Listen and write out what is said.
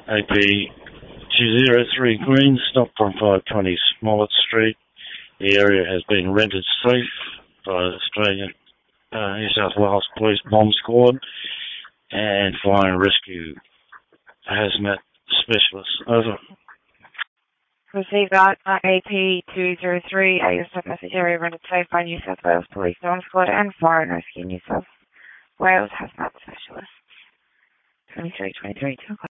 AP203 Green, stop from 520 Smollett Street. The area has been rendered safe by the Australian New South Wales Police Bomb Squad and Fire and Rescue Hazmat Specialists. Over. Received that at AP203 at your sub-message area rendered safe by New South Wales Police Bomb Squad and Fire and Rescue New South Wales Hazmat Specialists. 2323.